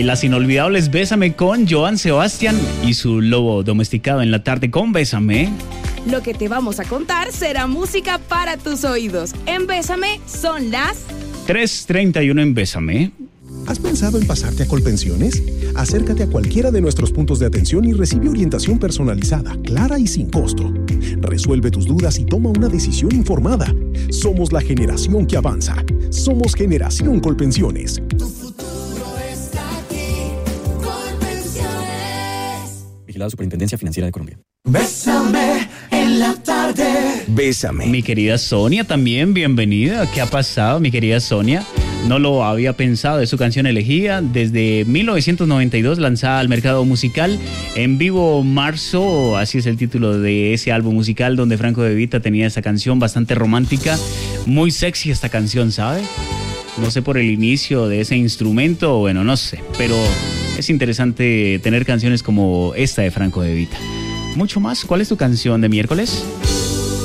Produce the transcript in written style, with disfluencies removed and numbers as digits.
y las inolvidables Bésame con Joan Sebastián y su lobo domesticado en la tarde con Bésame. Lo que te vamos a contar será música para tus oídos. En Bésame son las 3:31 en Bésame. ¿Has pensado en pasarte a Colpensiones? Acércate a cualquiera de nuestros puntos de atención y recibe orientación personalizada, clara y sin costo. Resuelve tus dudas y toma una decisión informada. Somos la generación que avanza. Somos Generación Colpensiones. Tu futuro está aquí. Colpensiones. Vigilado Superintendencia Financiera de Colombia. Bésame en la tarde. Bésame. Mi querida Sonia también, bienvenida. ¿Qué ha pasado, mi querida Sonia? No lo había pensado, es su canción elegida desde 1992, lanzada al mercado musical. En vivo marzo, así es el título de ese álbum musical donde Franco De Vita tenía esta canción bastante romántica, muy sexy esta canción, ¿sabe? No sé por el inicio de ese instrumento, bueno, no sé, pero es interesante tener canciones como esta de Franco De Vita. Mucho más, ¿cuál es tu canción de miércoles?